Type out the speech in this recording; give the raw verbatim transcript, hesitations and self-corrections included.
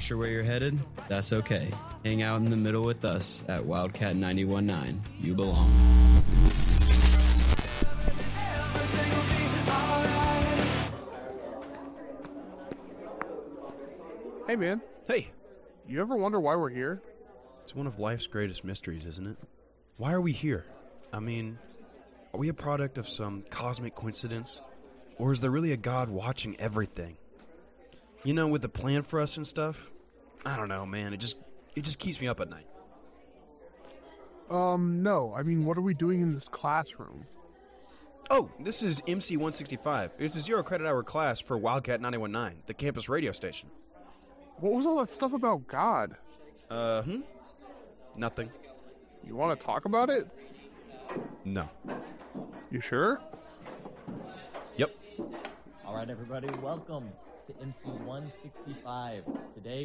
Not sure where you're headed? That's okay. Hang out in the middle with us at Wildcat ninety-one point nine. You belong. Hey, man. Hey, You ever wonder why we're here? it's one of life's greatest mysteries, isn't it? Why are we here? I mean, are we a product of some cosmic coincidence? Or is there really a God watching everything? You know, with a plan for us and stuff? I don't know, man. It just it just keeps me up at night. Um, no. I mean, what are we doing in this classroom? Oh, this is M C one sixty-five. It's a zero credit hour class for Wildcat ninety-one point nine, the campus radio station. What was all that stuff about God? Uh, hmm? Nothing. You want to talk about it? No. You sure? Yep. All right, everybody, welcome to M C one sixty-five. Today